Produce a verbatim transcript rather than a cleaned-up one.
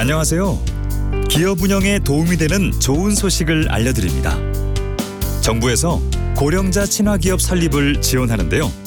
안녕하세요. 기업 운영에 도움이 되는 좋은 소식을 알려드립니다. 정부에서 고령자 친화기업 설립을 지원하는데요.